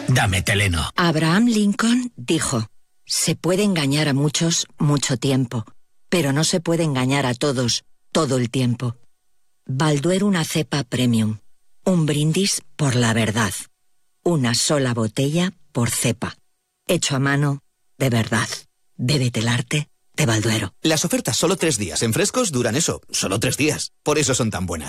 Dame Teleno. Abraham Lincoln dijo: se puede engañar a muchos mucho tiempo, pero no se puede engañar a todos todo el tiempo. Balduero, una cepa premium. Un brindis por la verdad. Una sola botella por cepa. Hecho a mano, de verdad. Bébete el arte de Balduero. Las ofertas solo 3 días en frescos duran eso, solo 3 días. Por eso son tan buenas.